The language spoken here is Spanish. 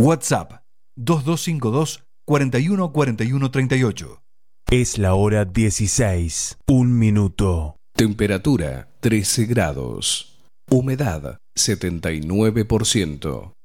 WhatsApp 2252 41 41 38. Es la hora 16, 1 minuto. Temperatura 13 grados. Humedad 79%.